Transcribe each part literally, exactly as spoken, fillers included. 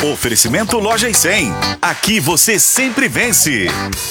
Oferecimento Loja e cem. Aqui você sempre vence.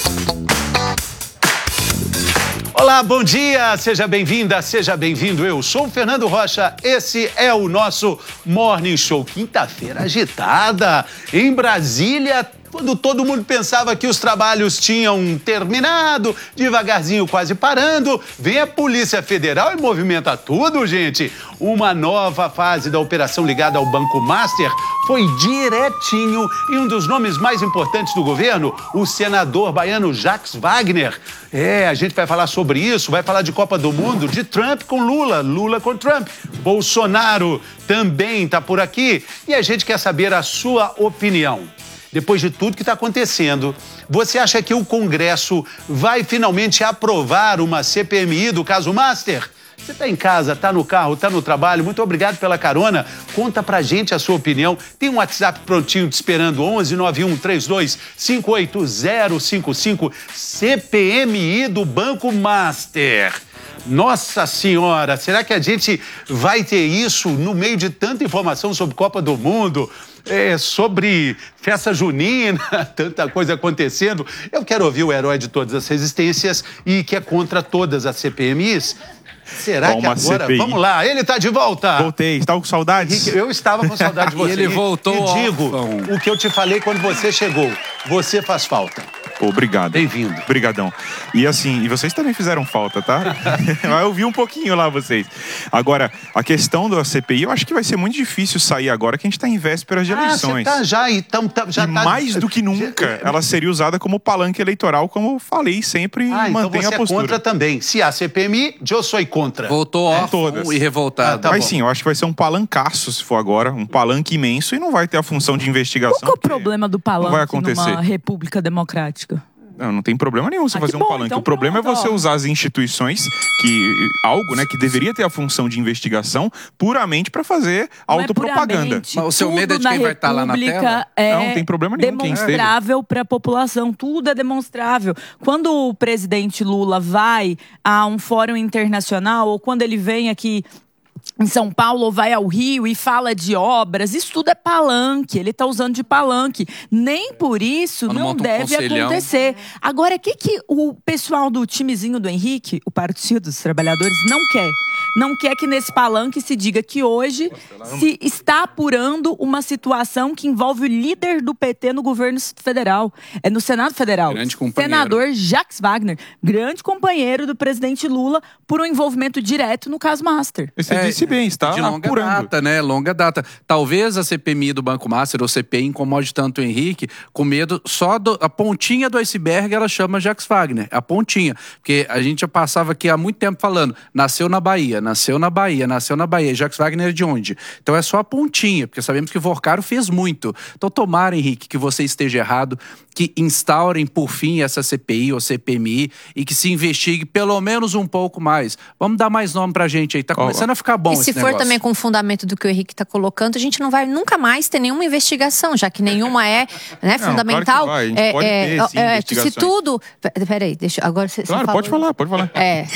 Olá, bom dia, seja bem-vinda, seja bem-vindo. Eu sou o Fernando Rocha, esse é o nosso Morning Show. Quinta-feira agitada em Brasília, quando todo mundo pensava que os trabalhos tinham terminado, devagarzinho quase parando, vem a Polícia Federal e movimenta tudo, gente. Uma nova fase da operação ligada ao Banco Master foi direitinho em um dos nomes mais importantes do governo, o senador baiano Jacques Wagner. É, a gente vai falar sobre isso, vai falar de Copa do Mundo, de Trump com Lula, Lula com Trump. Bolsonaro também está por aqui e a gente quer saber a sua opinião. Depois de tudo que está acontecendo, você acha que o Congresso vai finalmente aprovar uma C P M I do caso Master? Você está em casa, está no carro, está no trabalho, muito obrigado pela carona. Conta pra gente a sua opinião. Tem um WhatsApp prontinho te esperando, onze nove um três dois cinco oito zero cinco cinco, C P M I do Banco Master. Nossa Senhora, será que a gente vai ter isso no meio de tanta informação sobre Copa do Mundo? É, sobre festa junina, tanta coisa acontecendo. Eu quero ouvir o herói de todas as resistências e que é contra todas as C P M Is. Será Bom, que agora... C P I. Vamos lá, ele está de volta. Voltei, estava com saudades? Eu estava com saudade de você. E ele voltou. E digo o que eu te falei quando você chegou. Você faz falta. Obrigado. Bem-vindo. Obrigadão. E assim, e vocês também fizeram falta, tá? Eu vi um pouquinho lá vocês. Agora, a questão da C P I, eu acho que vai ser muito difícil sair agora, que a gente está em vésperas de eleições. Ah, você tá já, então, tá, já e tá... mais do que nunca, ela seria usada como palanque eleitoral, como eu falei, sempre ah, mantém então a postura. É contra também. Se há C P M I, eu sou contra. Voltou órfão e revoltado. Ah, tá Mas bom. sim, eu acho que vai ser um palancaço, se for agora, um palanque imenso, e não vai ter a função de investigação. Qual que é o problema do palanque vai acontecer. numa república democrática? Não, não tem problema nenhum você ah, fazer um bom, palanque. então o problema pronto, é você ó. usar as instituições, que algo, né, que deveria ter a função de investigação, puramente para fazer Não autopropaganda. É Mas o seu medo é de quem vai estar lá na tela? É não, não tem problema nenhum. demonstrável para a população, tudo é demonstrável. Quando o presidente Lula vai a um fórum internacional, ou quando ele vem aqui em São Paulo, ou vai ao Rio e fala de obras, isso tudo é palanque, ele está usando de palanque. Nem por isso Quando não monta um deve conselhão. acontecer. Agora, o que, que o pessoal do timezinho do Henrique, o Partido dos Trabalhadores, não quer? Não quer que nesse palanque se diga que hoje se está apurando uma situação que envolve o líder do P T no governo federal. É no Senado Federal. Grande companheiro. Senador Jacques Wagner, grande companheiro do presidente Lula, por um envolvimento direto no caso Master. Você É, disse bem, está de longa apurando. data, né? Longa data. Talvez a C P M I do Banco Master ou C P I incomode tanto o Henrique, com medo só do, a pontinha do iceberg, ela chama Jacques Wagner, a pontinha. Porque a gente já passava aqui há muito tempo falando, nasceu na Bahia, nasceu na Bahia, nasceu na Bahia. Jacques Wagner é de onde? Então é só a pontinha, porque sabemos que Vorcaro fez muito. Então tomara, Henrique, que você esteja errado, que instaurem por fim essa C P I ou C P M I e que se investigue pelo menos um pouco mais. Vamos dar mais nome pra gente aí, tá começando oh, a ficar bom esse esse negócio. for também com o fundamento do que o Henrique está colocando, a gente não vai nunca mais ter nenhuma investigação, já que nenhuma é né, não, fundamental. Claro que vai. A gente é, pode é, ter, sim, é, investigações. Se tudo... Peraí, deixa agora você Claro, você pode falar, pode falar. É.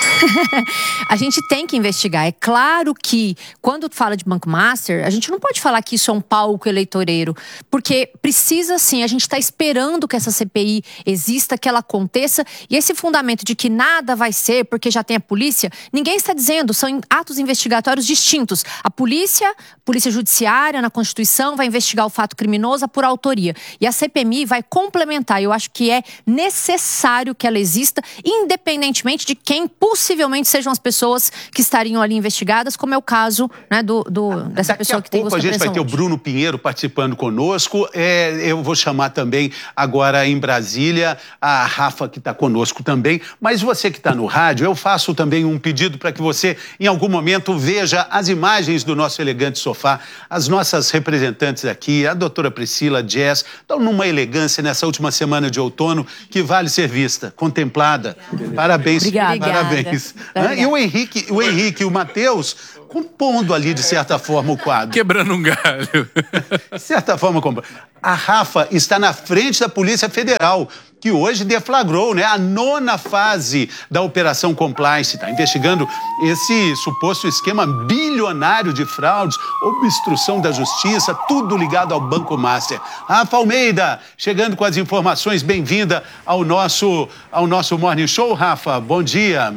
A gente tem que investigar. É claro que, quando fala de Banco Master, a gente não pode falar que isso é um palco eleitoreiro, porque precisa sim, a gente está esperando que essa C P I exista, que ela aconteça, e esse fundamento de que nada vai ser porque já tem a polícia, ninguém está dizendo, são atos investigatórios distintos. A polícia, polícia judiciária, na Constituição, vai investigar o fato criminoso por autoria. E a C P M I vai complementar. Eu acho que é necessário que ela exista, independentemente de quem possivelmente sejam as pessoas que estariam ali investigadas, como é o caso, né, do, do, dessa Daqui pessoa a que tem pouco a gente vai ter hoje. o Bruno Pinheiro participando conosco. É, eu vou chamar também agora em Brasília a Rafa, que está conosco também. Mas você que está no rádio, eu faço também um pedido para que você, em algum momento, veja as imagens do nosso elegante sofá. As nossas representantes aqui, a doutora Priscila, Jess, estão numa elegância nessa última semana de outono que vale ser vista, contemplada. Parabéns. Obrigada. Parabéns. Obrigada. E o Henrique, o Henrique e o Matheus compondo ali, de certa forma, o quadro. Quebrando um galho. De certa forma, compondo. A Rafa está na frente da Polícia Federal, que hoje deflagrou, né, a nona fase da Operação Compliance. Está investigando esse suposto esquema bilionário de fraudes, obstrução da justiça, tudo ligado ao Banco Master. Rafa Almeida, chegando com as informações, bem-vinda ao nosso, ao nosso Morning Show. Rafa, bom dia.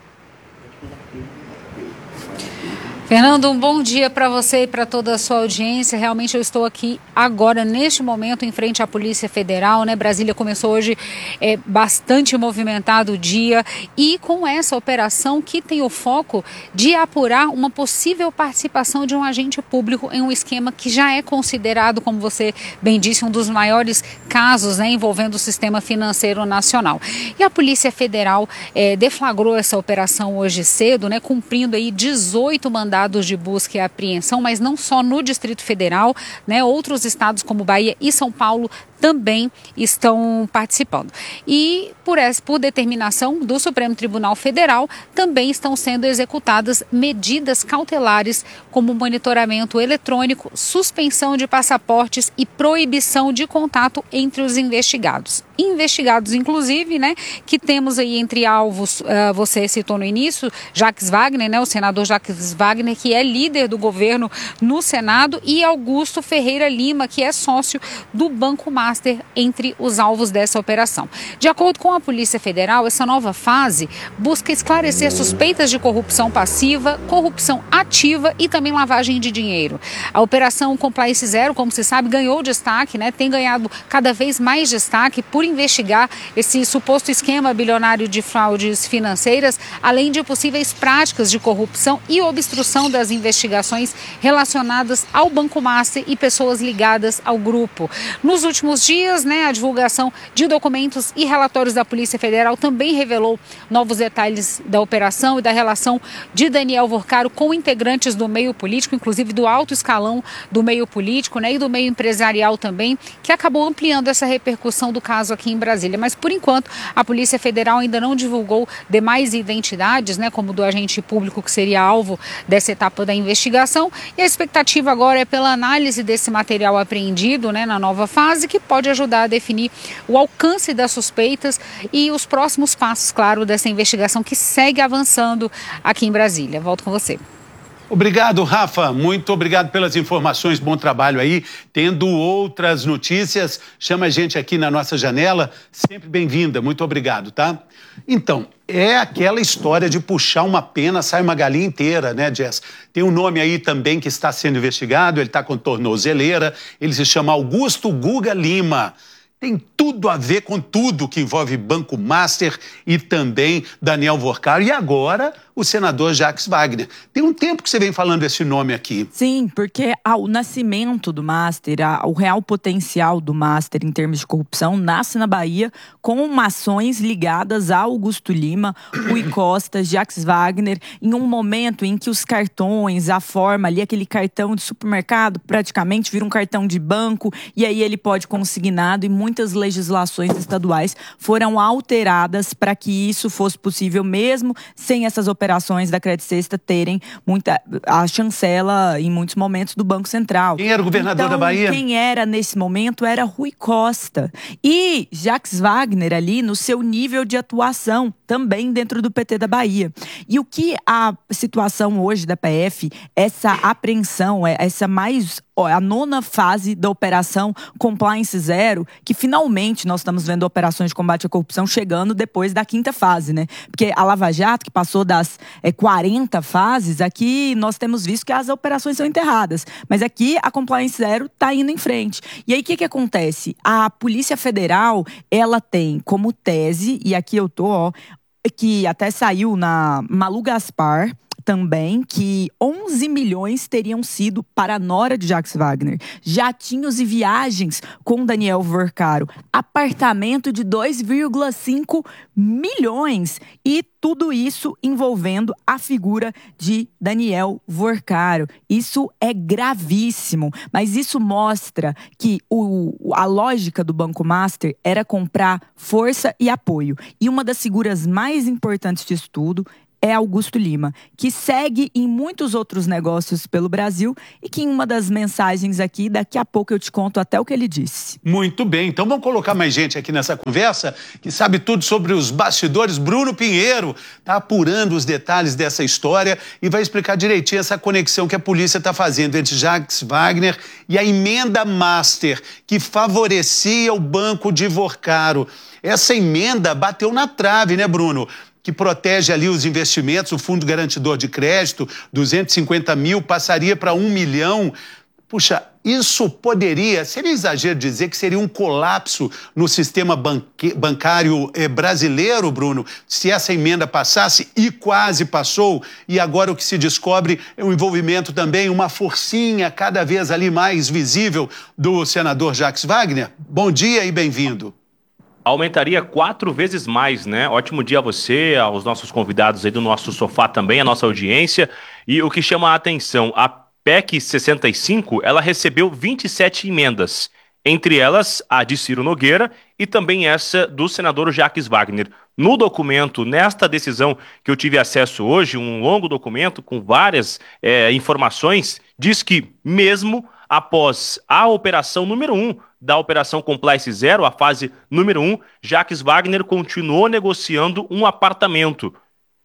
Fernando, um bom dia para você e para toda a sua audiência. Realmente eu estou aqui agora, neste momento, em frente à Polícia Federal, né? Brasília começou hoje é, bastante movimentado o dia e com essa operação que tem o foco de apurar uma possível participação de um agente público em um esquema que já é considerado, como você bem disse, um dos maiores casos, né, envolvendo o sistema financeiro nacional. E a Polícia Federal é, deflagrou essa operação hoje cedo, né, cumprindo aí dezoito mandados de busca e apreensão, mas não só no Distrito Federal, né? Outros estados como Bahia e São Paulo também estão participando. E por, essa, por determinação do Supremo Tribunal Federal, também estão sendo executadas medidas cautelares como monitoramento eletrônico, suspensão de passaportes e proibição de contato entre os investigados. Investigados, inclusive, né, que temos aí entre alvos, uh, você citou no início, Jacques Wagner, né, o senador Jacques Wagner, que é líder do governo no Senado, e Augusto Ferreira Lima, que é sócio do Banco Master, entre os alvos dessa operação. De acordo com a Polícia Federal, essa nova fase busca esclarecer suspeitas de corrupção passiva, corrupção ativa e também lavagem de dinheiro. A Operação Compliance Zero, como se sabe, ganhou destaque, né, tem ganhado cada vez mais destaque por investigar esse suposto esquema bilionário de fraudes financeiras, além de possíveis práticas de corrupção e obstrução das investigações relacionadas ao Banco Master e pessoas ligadas ao grupo. Nos últimos dias, né, a divulgação de documentos e relatórios da Polícia Federal também revelou novos detalhes da operação e da relação de Daniel Worcaro com integrantes do meio político, inclusive do alto escalão do meio político, né, e do meio empresarial também, que acabou ampliando essa repercussão do caso aqui em Brasília. Mas, por enquanto, a Polícia Federal ainda não divulgou demais identidades, né, como do agente público que seria alvo dessa etapa da investigação. E a expectativa agora é pela análise desse material apreendido, né, na nova fase, que pode ajudar a definir o alcance das suspeitas e os próximos passos, claro, dessa investigação que segue avançando aqui em Brasília. Volto com você. Obrigado, Rafa. Muito obrigado pelas informações. Bom trabalho aí. Tendo outras notícias, chama a gente aqui na nossa janela. Sempre bem-vinda. Muito obrigado, tá? Então, é aquela história de puxar uma pena, sai uma galinha inteira, né, Jess? Tem um nome aí também que está sendo investigado, ele está com tornozeleira, ele se chama Augusto Guga Lima. Tem tudo a ver com tudo que envolve Banco Master e também Daniel Worcaro. E agora, o senador Jacques Wagner. Tem um tempo que você vem falando esse nome aqui. Sim, porque ao nascimento do Master, a, o real potencial do Master em termos de corrupção nasce na Bahia com ações ligadas a Augusto Lima, Rui Costa, Jacques Wagner, em um momento em que os cartões, a forma ali, aquele cartão de supermercado, praticamente vira um cartão de banco, e aí ele pode consignado, e muitas legislações estaduais foram alteradas para que isso fosse possível, mesmo sem essas operações operações da Credit Sexta terem muita, a chancela em muitos momentos do Banco Central. Quem era o governador então, da Bahia? Quem era nesse momento era Rui Costa. E Jacques Wagner ali no seu nível de atuação, também dentro do P T da Bahia. E o que a situação hoje da P F, essa apreensão, essa mais... a nona fase da Operação Compliance Zero, que finalmente nós estamos vendo operações de combate à corrupção chegando depois da quinta fase, né? Porque a Lava Jato, que passou das é, quarenta fases, aqui nós temos visto que as operações são enterradas. Mas aqui a Compliance Zero está indo em frente. E aí o que, que acontece? A Polícia Federal, ela tem como tese, e aqui eu tô, ó, que até saiu na Malu Gaspar, também, que onze milhões teriam sido para a nora de Jacques Wagner. Jatinhos e viagens com Daniel Worcaro. Apartamento de dois vírgula cinco milhões. E tudo isso envolvendo a figura de Daniel Worcaro. Isso é gravíssimo, mas isso mostra que o, a lógica do Banco Master era comprar força e apoio. E uma das figuras mais importantes disso tudo é Augusto Lima, que segue em muitos outros negócios pelo Brasil e que em uma das mensagens aqui, daqui a pouco eu te conto até o que ele disse. Muito bem, então vamos colocar mais gente aqui nessa conversa que sabe tudo sobre os bastidores. Bruno Pinheiro está apurando os detalhes dessa história e vai explicar direitinho essa conexão que a polícia está fazendo entre Jacques Wagner e a emenda Master, que favorecia o Banco de Vorcaro. Essa emenda bateu na trave, né, Bruno? Que protege ali os investimentos, o Fundo Garantidor de Crédito, duzentos e cinquenta mil, passaria para um milhão. Puxa, isso poderia, seria exagero dizer que seria um colapso no sistema banque, bancário eh, brasileiro, Bruno, se essa emenda passasse, e quase passou, e agora o que se descobre é o envolvimento também, uma forcinha cada vez ali mais visível do senador Jacques Wagner. Bom dia e bem-vindo. Aumentaria quatro vezes mais, né? Ótimo dia a você, aos nossos convidados aí do nosso sofá também, a nossa audiência. E o que chama a atenção, a P E C sessenta e cinco, ela recebeu vinte e sete emendas, entre elas a de Ciro Nogueira e também essa do senador Jacques Wagner. No documento, nesta decisão que eu tive acesso hoje, um longo documento com várias é, informações, diz que mesmo após a operação número um da Operação Compliance Zero, a fase número um, Jacques Wagner continuou negociando um apartamento.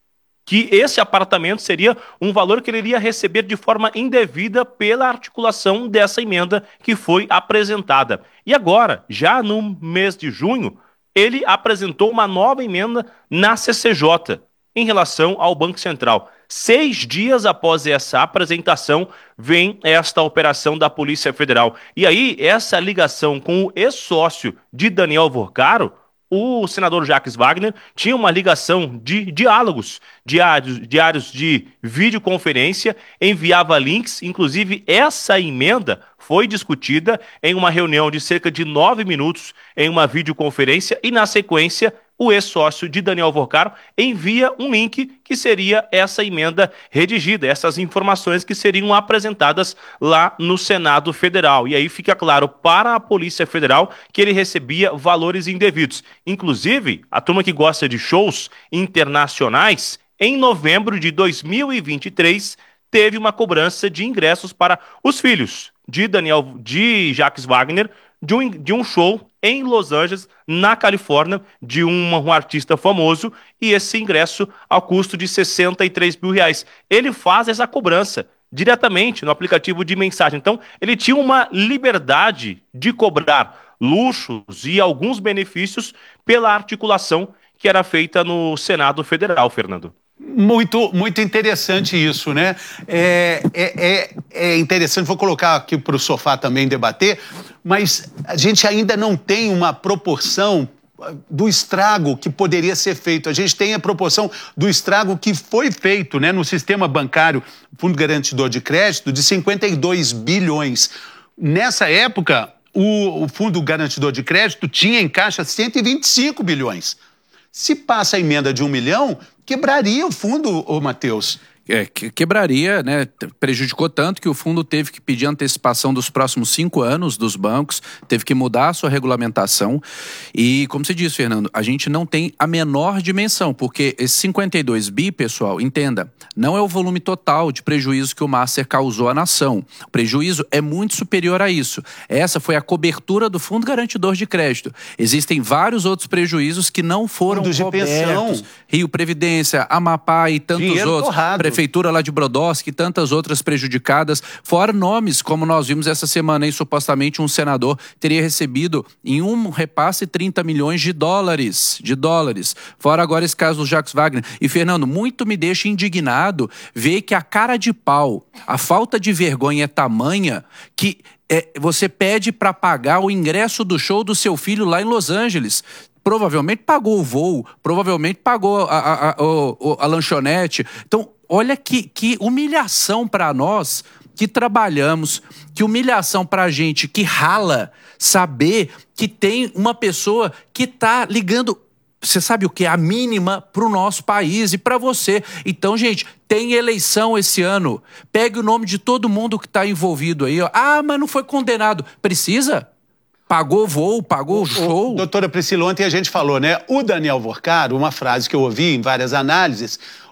Que esse apartamento seria um valor que ele iria receber de forma indevida pela articulação dessa emenda que foi apresentada. E agora, já no mês de junho, ele apresentou uma nova emenda na C C J em relação ao Banco Central. Seis dias após essa apresentação, vem esta operação da Polícia Federal. E aí, essa ligação com o ex-sócio de Daniel Vorcaro, o senador Jacques Wagner tinha uma ligação de diálogos, diários, diários de videoconferência, enviava links, inclusive essa emenda foi discutida em uma reunião de cerca de nove minutos em uma videoconferência e, na sequência, o ex-sócio de Daniel Vorcaro envia um link que seria essa emenda redigida, essas informações que seriam apresentadas lá no Senado Federal. E aí fica claro para a Polícia Federal que ele recebia valores indevidos. Inclusive, a turma que gosta de shows internacionais, em novembro de dois mil e vinte e três, teve uma cobrança de ingressos para os filhos de Daniel, de Jacques Wagner, de um, de um show em Los Angeles, na Califórnia, de um, um artista famoso, e esse ingresso ao custo de sessenta e três mil reais. Ele faz essa cobrança diretamente no aplicativo de mensagem. Então, ele tinha uma liberdade de cobrar luxos e alguns benefícios pela articulação que era feita no Senado Federal, Fernando. Muito, muito interessante isso, né? É, é, é, é interessante, vou colocar aqui para o sofá também debater, mas a gente ainda não tem uma proporção do estrago que poderia ser feito. A gente tem a proporção do estrago que foi feito, né, no sistema bancário, Fundo Garantidor de Crédito, de cinquenta e dois bilhões. Nessa época, o, o Fundo Garantidor de Crédito tinha em caixa cento e vinte e cinco bilhões. Se passa a emenda de um milhão, quebraria o fundo, ô Matheus. É, que quebraria, né? Prejudicou tanto que o fundo teve que pedir antecipação dos próximos cinco anos dos bancos, teve que mudar a sua regulamentação. E, como você disse, Fernando, a gente não tem a menor dimensão, porque esse cinquenta e dois bi, pessoal, entenda, não é o volume total de prejuízo que o Master causou à nação. O prejuízo é muito superior a isso. Essa foi a cobertura do Fundo Garantidor de Crédito. Existem vários outros prejuízos que não foram Fundos cobertos. de pensão. Rio Previdência, Amapá e tantos Dinheiro outros. torrado. Prefeitura lá de Brodowski e tantas outras prejudicadas, fora nomes, como nós vimos essa semana aí, supostamente um senador teria recebido em um repasse trinta milhões de dólares, de dólares, fora agora esse caso do Jacques Wagner. E, Fernando, muito me deixa indignado ver que a cara de pau, a falta de vergonha é tamanha que é, você pede para pagar o ingresso do show do seu filho lá em Los Angeles. Provavelmente pagou o voo, provavelmente pagou a, a, a, a, a lanchonete. Então, olha que, que humilhação para nós que trabalhamos, que humilhação para a gente que rala, saber que tem uma pessoa que está ligando, você sabe o que? A mínima para o nosso país e para você. Então, gente, tem eleição esse ano. Pegue o nome de todo mundo que está envolvido aí. Ó. Ah, mas não foi condenado. Precisa? Pagou voo, pagou o show. O, doutora Priscila, ontem a gente falou, né? O Daniel Vorcaro, uma frase que eu ouvi em várias análises,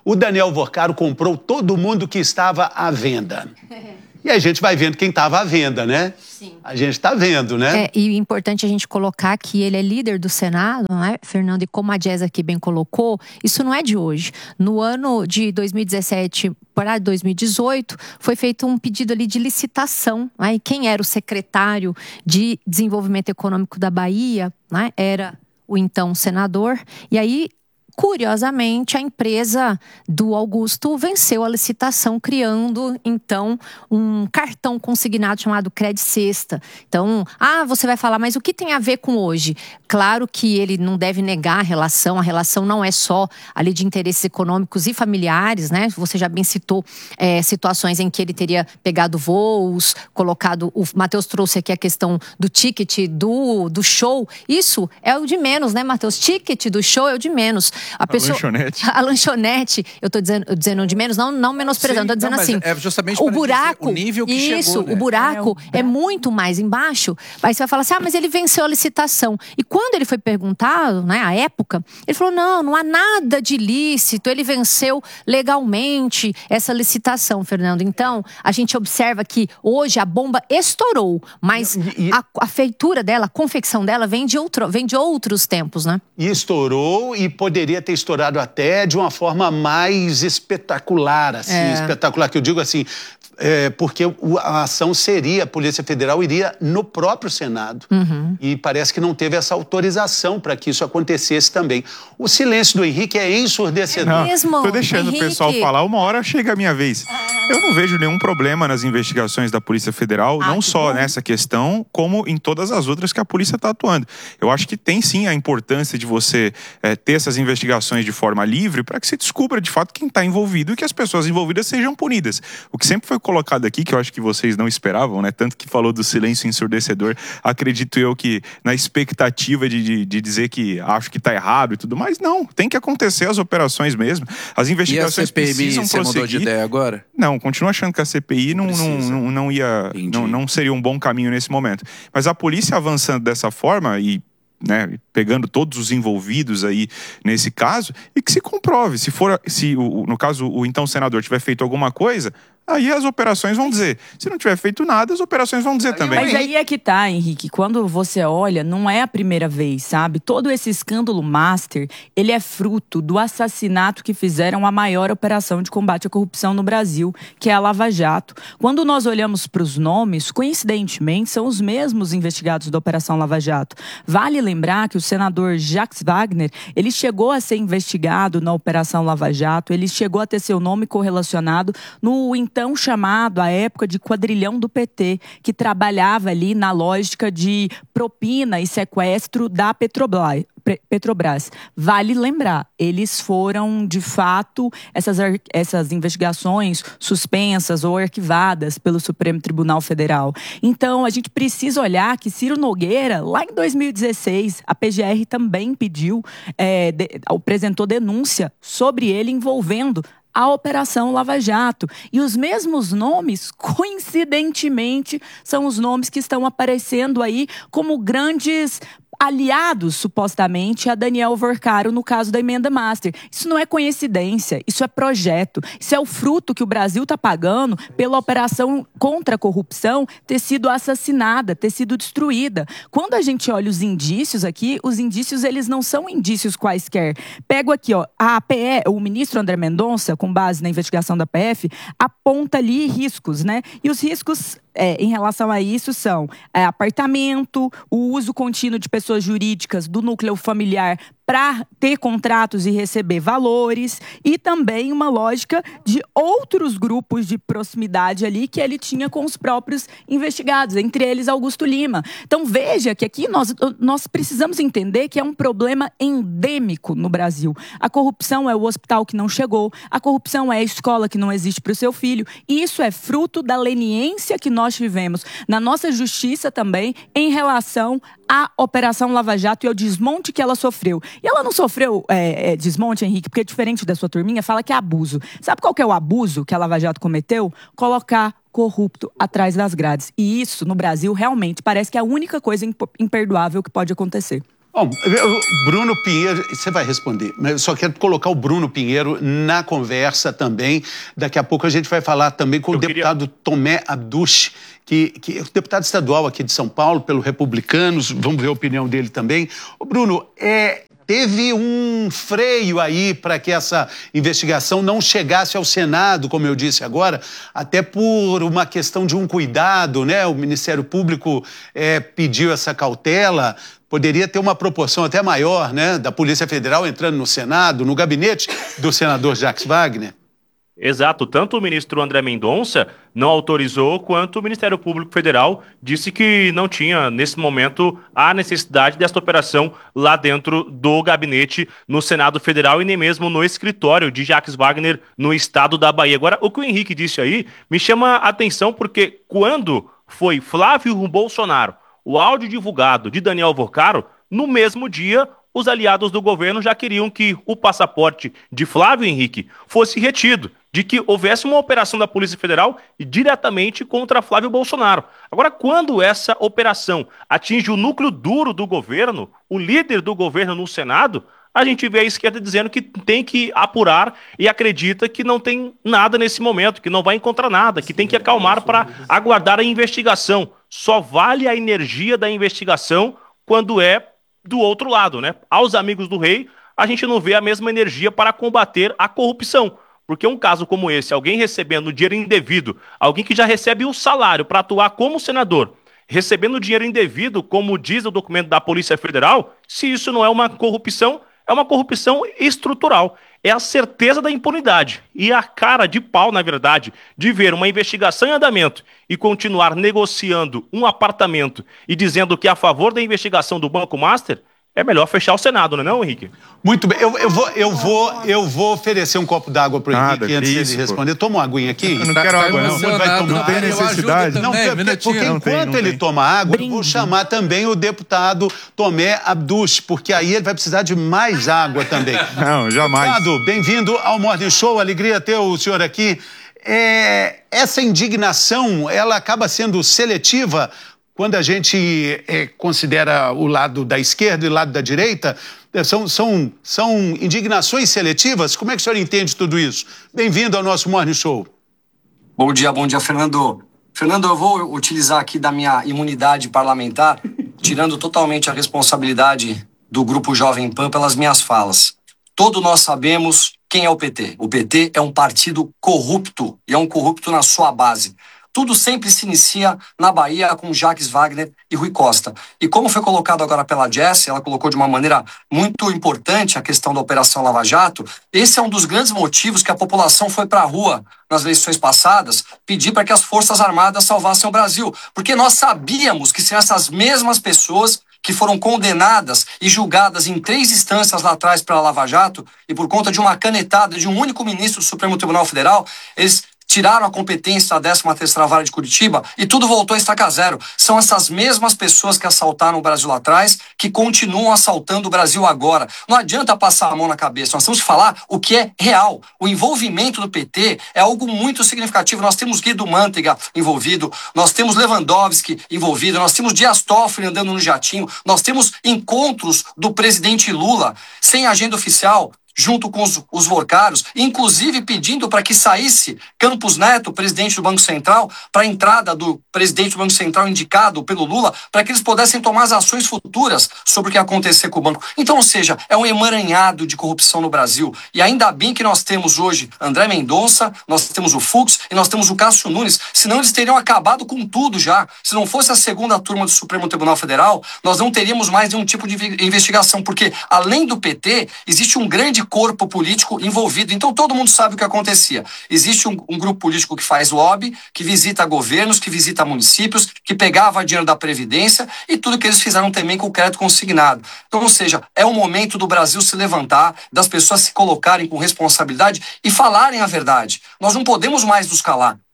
o Daniel Vorcaro comprou todo mundo que estava à venda. E a gente vai vendo quem estava à venda, né? Sim. A gente está vendo, né? É, e é importante a gente colocar que ele é líder do Senado, não é, Fernando? E como a Jess aqui bem colocou, isso não é de hoje. No ano de dois mil e dezessete para dois mil e dezoito, foi feito um pedido ali de licitação. Né? E quem era o secretário de Desenvolvimento Econômico da Bahia, né? Era o então senador. E aí, curiosamente, a empresa do Augusto venceu a licitação, criando, então, um cartão consignado chamado Cred Sexta. Então, ah, você vai falar, mas o que tem a ver com hoje? Claro que ele não deve negar a relação, a relação não é só ali de interesses econômicos e familiares, né? Você já bem citou é, situações em que ele teria pegado voos, colocado, o Matheus trouxe aqui a questão do ticket do, do show. Isso é o de menos, né, Matheus? Ticket do show é o de menos. A, pessoa, a lanchonete. A lanchonete, eu tô dizendo, dizendo de menos, não, não menosprezando, tô dizendo não, assim. É justamente o buraco, o nível que isso, chegou, né? o buraco é, o... é muito mais embaixo. Aí você vai falar assim, ah, mas ele venceu a licitação. E quando ele foi perguntado, né, à época, ele falou, não, não há nada de ilícito, ele venceu legalmente essa licitação, Fernando. Então, a gente observa que hoje a bomba estourou, mas e, e... A, a feitura dela, a confecção dela vem de, outro, vem de outros tempos, né? E estourou e poderia ter estourado até de uma forma mais espetacular, assim, é. espetacular, que eu digo assim, é, porque a ação seria, a Polícia Federal iria no próprio Senado. Uhum. E parece que não teve essa autorização para que isso acontecesse também. O silêncio do Henrique é ensurdecedor. É mesmo? Tô deixando Henrique. o pessoal falar, uma hora chega a minha vez. Eu não vejo nenhum problema nas investigações da Polícia Federal, ah, não só bom. nessa questão, como em todas as outras que a polícia está atuando. Eu acho que tem sim a importância de você é, ter essas investigações de forma livre para que se descubra de fato quem está envolvido e que as pessoas envolvidas sejam punidas. O que sempre foi colocado aqui, que eu acho que vocês não esperavam, né? Tanto que falou do silêncio ensurdecedor, acredito eu que na expectativa de, de, de dizer que acho que está errado e tudo mais, não, tem que acontecer as operações mesmo. As investigações e a C P I, precisam você prosseguir. mudou de ideia agora? Não, continuo achando que a C P I não, não, não, não ia, não, não seria um bom caminho nesse momento. Mas a polícia avançando dessa forma e né, pegando todos os envolvidos aí nesse caso, e que se comprove, se for, se o, no caso o então senador tiver feito alguma coisa, aí as operações vão dizer. Se não tiver feito nada, as operações vão dizer também. Mas aí é que tá, Henrique. Quando você olha, não é a primeira vez, sabe? Todo esse escândalo master, ele é fruto do assassinato que fizeram a maior operação de combate à corrupção no Brasil, que é a Lava Jato. Quando nós olhamos para os nomes, coincidentemente, são os mesmos investigados da Operação Lava Jato. Vale lembrar que o senador Jacques Wagner, ele chegou a ser investigado na Operação Lava Jato, ele chegou a ter seu nome correlacionado no então chamado, à época, de quadrilhão do P T, que trabalhava ali na lógica de propina e sequestro da Petrobras. Petrobras. Vale lembrar, eles foram, de fato, essas, essas investigações suspensas ou arquivadas pelo Supremo Tribunal Federal. Então, a gente precisa olhar que Ciro Nogueira, lá em dois mil e dezesseis, a P G R também pediu, é, de, apresentou denúncia sobre ele envolvendo a Operação Lava Jato. E os mesmos nomes, coincidentemente, são os nomes que estão aparecendo aí como grandes aliados, supostamente, a Daniel Vorcaro no caso da emenda master. Isso não é coincidência, isso é projeto. Isso é o fruto que o Brasil está pagando pela operação contra a corrupção ter sido assassinada, ter sido destruída. Quando a gente olha os indícios aqui, os indícios eles não são indícios quaisquer. Pego aqui, ó, a A P E, o ministro André Mendonça, com base na investigação da P F, aponta ali riscos, né? E os riscos É, em relação a isso são é, apartamento, o uso contínuo de pessoas jurídicas do núcleo familiar para ter contratos e receber valores, e também uma lógica de outros grupos de proximidade ali que ele tinha com os próprios investigados, entre eles Augusto Lima. Então veja que aqui nós, nós precisamos entender que é um problema endêmico no Brasil. A corrupção é o hospital que não chegou, a corrupção é a escola que não existe para o seu filho, e isso é fruto da leniência que nós tivemos na nossa justiça também em relação à Operação Lava Jato e ao desmonte que ela sofreu. E ela não sofreu é, é, desmonte, Henrique, porque diferente da sua turminha, fala que é abuso. Sabe qual que é o abuso que a Lava Jato cometeu? Colocar corrupto atrás das grades. E isso, no Brasil, realmente parece que é a única coisa imperdoável que pode acontecer. Bom, Bruno Pinheiro, você vai responder, mas eu só quero colocar o Bruno Pinheiro na conversa também. Daqui a pouco a gente vai falar também com eu o queria... deputado Tomé Abduch, que, que é o deputado estadual aqui de São Paulo, pelo Republicanos. Vamos ver a opinião dele também. Ô, Bruno, é... teve um freio aí para que essa investigação não chegasse ao Senado, como eu disse agora, até por uma questão de um cuidado, né? O Ministério Público é, pediu essa cautela. Poderia ter uma proporção até maior, né? Da Polícia Federal entrando no Senado, no gabinete do senador Jacques Wagner. Exato, tanto o ministro André Mendonça não autorizou, quanto o Ministério Público Federal disse que não tinha, nesse momento, a necessidade desta operação lá dentro do gabinete no Senado Federal e nem mesmo no escritório de Jacques Wagner no estado da Bahia. Agora, o que o Henrique disse aí me chama a atenção porque quando foi Flávio Bolsonaro, o áudio divulgado de Daniel Vorcaro, no mesmo dia, os aliados do governo já queriam que o passaporte de Flávio Henrique fosse retido, de que houvesse uma operação da Polícia Federal diretamente contra Flávio Bolsonaro. Agora, quando essa operação atinge o núcleo duro do governo, o líder do governo no Senado, a gente vê a esquerda dizendo que tem que apurar e acredita que não tem nada nesse momento, que não vai encontrar nada, que tem que acalmar para aguardar a investigação. Só vale a energia da investigação quando é do outro lado, né? Aos amigos do rei, a gente não vê a mesma energia para combater a corrupção. Porque um caso como esse, alguém recebendo dinheiro indevido, alguém que já recebe o salário para atuar como senador, recebendo dinheiro indevido, como diz o documento da Polícia Federal, se isso não é uma corrupção, é uma corrupção estrutural. É a certeza da impunidade e a cara de pau, na verdade, de ver uma investigação em andamento e continuar negociando um apartamento e dizendo que é a favor da investigação do Banco Master. É melhor fechar o Senado, não é não, Henrique? Muito bem. Eu, eu, vou, eu, vou, eu vou oferecer um copo d'água para o Henrique antes de ele responder. Toma uma aguinha aqui. Eu não quero água, não. Vai tomar. Não tem necessidade. Não, porque, porque não tem, enquanto não ele tem. toma água, eu vou chamar também o deputado Tomé Abduch, porque aí ele vai precisar de mais água também. Não, jamais. Deputado, bem-vindo ao Morning Show. Alegria ter o senhor aqui. É, essa indignação, ela acaba sendo seletiva quando a gente é, considera o lado da esquerda e o lado da direita. São, são, são indignações seletivas? Como é que o senhor entende tudo isso? Bem-vindo ao nosso Morning Show. Bom dia, bom dia, Fernando. Fernando, eu vou utilizar aqui da minha imunidade parlamentar, tirando totalmente a responsabilidade do Grupo Jovem Pan pelas minhas falas. Todos nós sabemos quem é o P T. O P T é um partido corrupto, e é um corrupto na sua base. Tudo sempre se inicia na Bahia com Jacques Wagner e Rui Costa. E como foi colocado agora pela Jessie, ela colocou de uma maneira muito importante a questão da Operação Lava Jato, esse é um dos grandes motivos que a população foi para a rua nas eleições passadas pedir para que as Forças Armadas salvassem o Brasil. Porque nós sabíamos que são essas mesmas pessoas que foram condenadas e julgadas em três instâncias lá atrás pela Lava Jato, e por conta de uma canetada de um único ministro do Supremo Tribunal Federal, eles tiraram a competência da décima terceira Vara de Curitiba e tudo voltou a estaca zero. São essas mesmas pessoas que assaltaram o Brasil lá atrás que continuam assaltando o Brasil agora. Não adianta passar a mão na cabeça, nós temos que falar o que é real. O envolvimento do P T é algo muito significativo. Nós temos Guido Mantega envolvido, nós temos Lewandowski envolvido, nós temos Dias Toffoli andando no jatinho, nós temos encontros do presidente Lula sem agenda oficial, junto com os, os Vorcaros, inclusive pedindo para que saísse Campos Neto, presidente do Banco Central, para a entrada do presidente do Banco Central indicado pelo Lula, para que eles pudessem tomar as ações futuras sobre o que ia acontecer com o banco. Então, ou seja, é um emaranhado de corrupção no Brasil. E ainda bem que nós temos hoje André Mendonça, nós temos o Fux e nós temos o Cássio Nunes, senão eles teriam acabado com tudo já. Se não fosse a segunda turma do Supremo Tribunal Federal, nós não teríamos mais nenhum tipo de investigação, porque além do P T, existe um grande corpo político envolvido. Então todo mundo sabe o que acontecia. Existe um, um grupo político que faz lobby, que visita governos, que visita municípios, que pegava dinheiro da Previdência e tudo que eles fizeram também com o crédito consignado. Então, ou seja, é o momento do Brasil se levantar, das pessoas se colocarem com responsabilidade e falarem a verdade. Nós não podemos mais nos calar.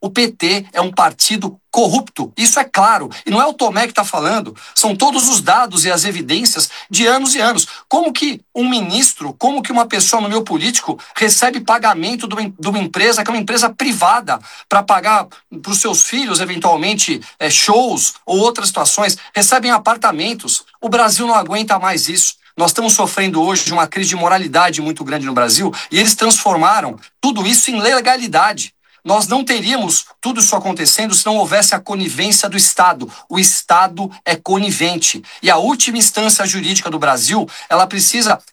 O P T é um partido corrupto, isso é claro. E não é o Tomé que está falando, são todos os dados e as evidências de anos e anos. Como que um ministro, como que uma pessoa no meio político recebe pagamento de uma empresa, que é uma empresa privada, para pagar para os seus filhos, eventualmente, é, shows ou outras situações, recebem apartamentos. O Brasil não aguenta mais isso. Nós estamos sofrendo hoje de uma crise de moralidade muito grande no Brasil e eles transformaram tudo isso em legalidade. Nós não teríamos tudo isso acontecendo se não houvesse a conivência do Estado. O Estado é conivente. E a última instância jurídica do Brasil, ela precisa